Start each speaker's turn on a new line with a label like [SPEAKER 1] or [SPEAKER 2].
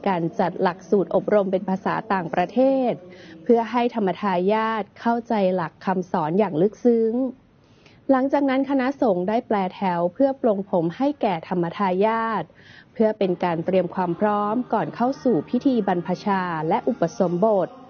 [SPEAKER 1] การจัดหลักสูตรอบรมเป็นภาษาต่างประเทศเพื่อให้ธรรมทายาทเข้าใจหลักคำสอนอย่างลึกซึ้งหลังจากนั้นคณะสงฆ์ได้แปลแถวเพื่อปลงผมให้แก่ธรรมทายาทเพื่อเป็นการเตรียมความพร้อมก่อนเข้าสู่พิธีบรรพชาและอุปสมบท